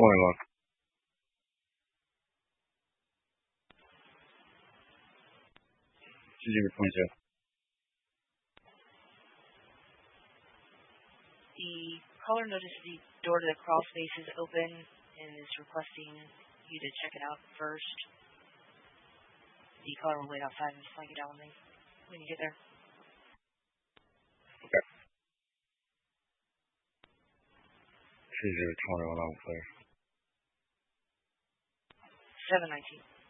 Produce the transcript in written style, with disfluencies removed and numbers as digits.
Morning, Mark. Ginger 22. The caller noticed the door to the crawl space is open and is requesting you to check it out first. The caller will wait outside and flank it down with me when you get there. Okay. Ginger 21 on clear. 719.